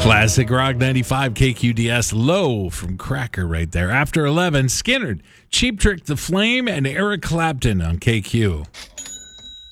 Classic Rock 95 KQDS, Low from Cracker right there. After 11, Skynyrd, Cheap Trick the Flame, and Eric Clapton on KQ.